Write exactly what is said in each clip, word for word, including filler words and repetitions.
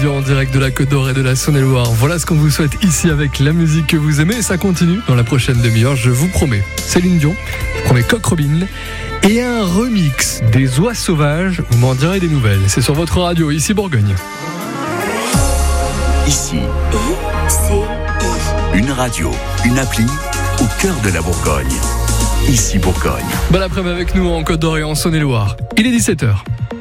midi en direct de la Côte d'Or et de la Saône-et-Loire. Voilà ce qu'on vous souhaite ici avec la musique que vous aimez et ça continue dans la prochaine demi-heure, je vous promets. Céline Dion, je vous promets Coq Robin et un remix des Oies Sauvages, vous m'en direz des nouvelles. C'est sur votre radio, ici Bourgogne. Ici, une radio, une appli au cœur de la Bourgogne. Ici Bourgogne. Bon après-midi avec nous en Côte d'Or et en Saône-et-Loire. Il est dix-sept heures.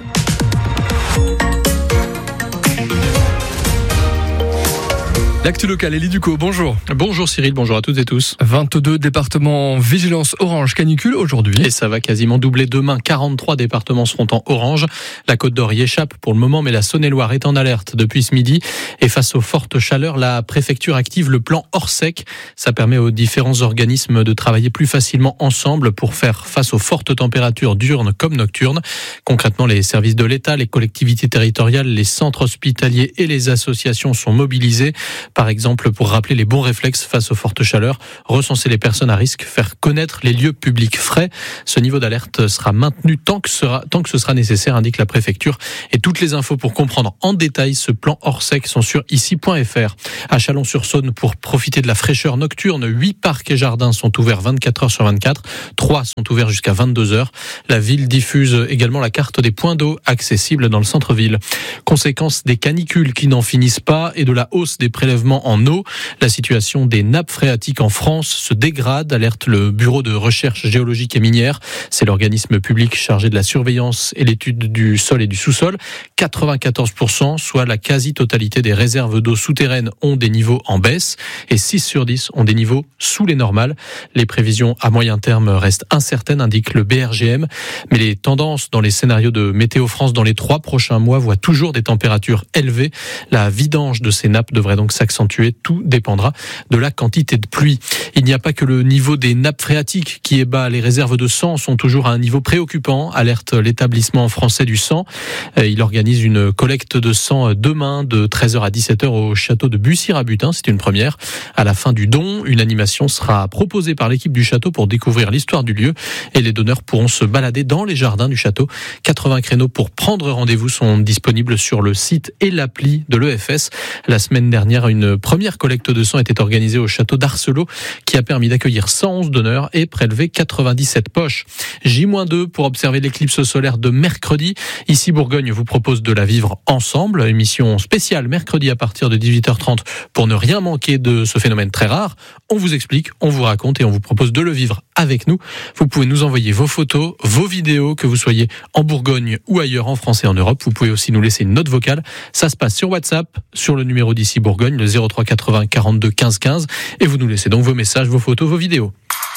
L'actu locale, Elie Ducot, bonjour. Bonjour Cyril, bonjour à toutes et tous. vingt-deux départements en vigilance orange canicule aujourd'hui. Et ça va quasiment doubler demain, quarante-trois départements seront en orange. La Côte d'Or y échappe pour le moment, mais la Saône-et-Loire est en alerte depuis ce midi. Et face aux fortes chaleurs, la préfecture active le plan Orsec. Ça permet aux différents organismes de travailler plus facilement ensemble pour faire face aux fortes températures diurnes comme nocturnes. Concrètement, les services de l'État, les collectivités territoriales, les centres hospitaliers et les associations sont mobilisés. Par exemple, pour rappeler les bons réflexes face aux fortes chaleurs, recenser les personnes à risque, faire connaître les lieux publics frais. Ce niveau d'alerte sera maintenu tant que, sera, tant que ce sera nécessaire, indique la préfecture. Et toutes les infos pour comprendre en détail ce plan Orsec sont sur ici point f r. À Chalon-sur-Saône, pour profiter de la fraîcheur nocturne, huit parcs et jardins sont ouverts vingt-quatre heures sur vingt-quatre. trois sont ouverts jusqu'à vingt-deux heures. La ville diffuse également la carte des points d'eau accessibles dans le centre-ville. Conséquence des canicules qui n'en finissent pas et de la hausse des prélèvements en eau. La situation des nappes phréatiques en France se dégrade, alerte le Bureau de recherche géologique et minière. C'est l'organisme public chargé de la surveillance et l'étude du sol et du sous-sol. quatre-vingt-quatorze pour cent, soit la quasi-totalité des réserves d'eau souterraines, ont des niveaux en baisse et six sur dix ont des niveaux sous les normales. Les prévisions à moyen terme restent incertaines, indique le B R G M, mais les tendances dans les scénarios de Météo France dans les trois prochains mois voient toujours des températures élevées. La vidange de ces nappes devrait donc s'accentuer. Tout dépendra de la quantité de pluie. Il n'y a pas que le niveau des nappes phréatiques qui est bas. Les réserves de sang sont toujours à un niveau préoccupant, alerte l'établissement français du sang. Il organise une collecte de sang demain de treize heures à dix-sept heures au château de Bussy-Rabutin. C'est une première. À la fin du don, une animation sera proposée par l'équipe du château pour découvrir l'histoire du lieu et les donneurs pourront se balader dans les jardins du château. quatre-vingts créneaux pour prendre rendez-vous sont disponibles sur le site et l'appli de l'E F S. La semaine dernière, une Une première collecte de sang était organisée au château d'Arcelot qui a permis d'accueillir cent onze donneurs et prélever quatre-vingt-dix-sept poches. J deux pour observer l'éclipse solaire de mercredi. Ici Bourgogne vous propose de la vivre ensemble. Émission spéciale mercredi à partir de dix-huit heures trente pour ne rien manquer de ce phénomène très rare. On vous explique, on vous raconte et on vous propose de le vivre avec nous. Vous pouvez nous envoyer vos photos, vos vidéos, que vous soyez en Bourgogne ou ailleurs en France et en Europe. Vous pouvez aussi nous laisser une note vocale. Ça se passe sur WhatsApp, sur le numéro d'ici Bourgogne, le zéro trois quatre-vingts quarante-deux quinze quinze, et vous nous laissez donc vos messages, vos photos, vos vidéos.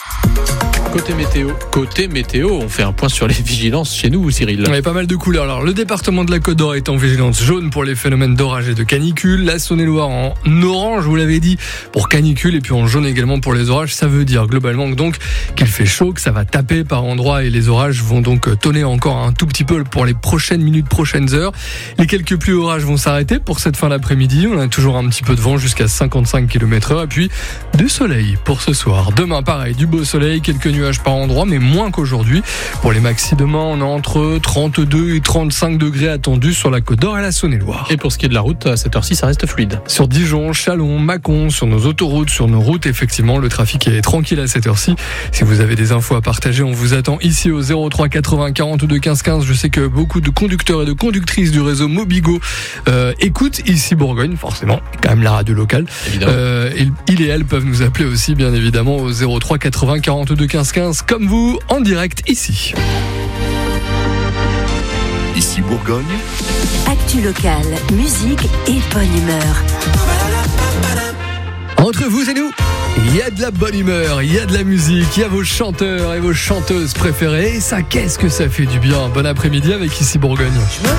Côté météo, côté météo, on fait un point sur les vigilances chez nous, Cyril. Il y a pas mal de couleurs. Alors, le département de la Côte d'Or est en vigilance jaune pour les phénomènes d'orage et de canicule. La Saône-et-Loire en orange, vous l'avez dit, pour canicule, et puis en jaune également pour les orages. Ça veut dire globalement donc qu'il fait chaud, que ça va taper par endroits et les orages vont donc tonner encore un tout petit peu pour les prochaines minutes, prochaines heures. Les quelques pluies orages vont s'arrêter pour cette fin d'après-midi. On a toujours un petit peu de vent jusqu'à cinquante-cinq kilomètres heure et puis du soleil pour ce soir. Demain, pareil, du beau soleil, quelques nuages par endroit, mais moins qu'aujourd'hui. Pour les maxi demain, on a entre trente-deux et trente-cinq degrés attendus sur la Côte d'Or et la Saône-et-Loire. Et pour ce qui est de la route, à cette heure-ci, ça reste fluide. Sur Dijon, Chalon, Mâcon, sur nos autoroutes, sur nos routes, effectivement, le trafic est tranquille à cette heure-ci. Si vous avez des infos à partager, on vous attend ici au zéro trois quatre-vingts quarante-deux quinze quinze. Je sais que beaucoup de conducteurs et de conductrices du réseau Mobigo euh, écoutent ici Bourgogne, forcément, quand même la radio locale. Euh, il et elles peuvent nous appeler aussi, bien évidemment, au zéro trois quatre-vingts quarante-deux quinze quinze, comme vous, en direct ici. Ici Bourgogne. Actu locale, musique et bonne humeur. Entre vous et nous, il y a de la bonne humeur, il y a de la musique, il y a vos chanteurs et vos chanteuses préférées. Et ça, qu'est-ce que ça fait du bien. Bon après-midi avec Ici Bourgogne.